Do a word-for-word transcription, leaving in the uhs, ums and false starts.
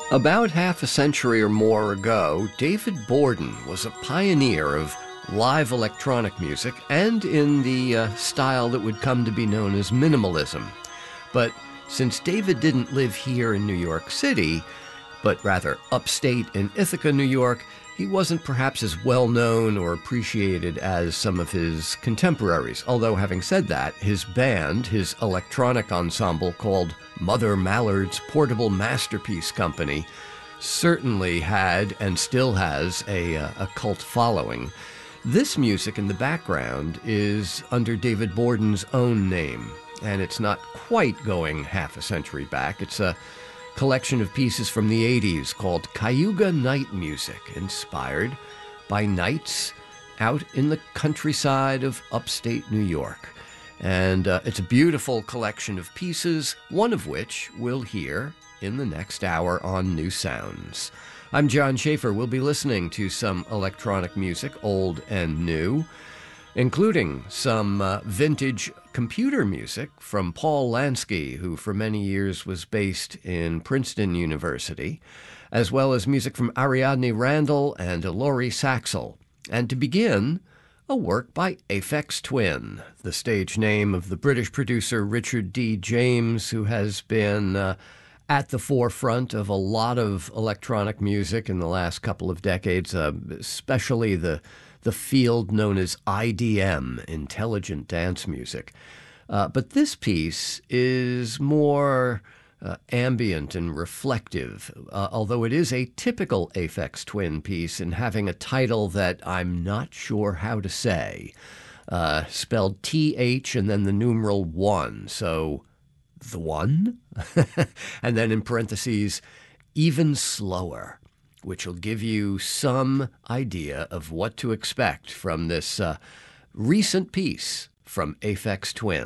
About half a century or more ago, David Borden was a pioneer of live electronic music and in the uh, style that would come to be known as minimalism. But since David didn't live here in New York City, but rather upstate in Ithaca, New York, he wasn't perhaps as well known or appreciated as some of his contemporaries. Although, having said that, his band, his electronic ensemble called Mother Mallard's Portable Masterpiece Company, certainly had and still has a, a cult following. This music in the background is under David Borden's own name, and it's not quite going half a century back. It's a collection of pieces from the eighties called Cayuga Night Music, inspired by nights out in the countryside of upstate New York. And uh, it's a beautiful collection of pieces, one of which we'll hear in the next hour on New Sounds. I'm John Schaefer. We'll be listening to some electronic music, old and new, including some uh, vintage computer music from Paul Lansky, who for many years was based in Princeton University, as well as music from Ariadne Randall and Laurie Saxel. And to begin, a work by Aphex Twin, the stage name of the British producer Richard D. James, who has been uh, at the forefront of a lot of electronic music in the last couple of decades, uh, especially the the field known as I D M, intelligent dance music. Uh, but this piece is more uh, ambient and reflective, uh, although it is a typical Aphex Twin piece in having a title that I'm not sure how to say, uh, spelled T H and then the numeral one, so the one? And then in parentheses, even slower, which will give you some idea of what to expect from this uh, recent piece from Aphex Twin.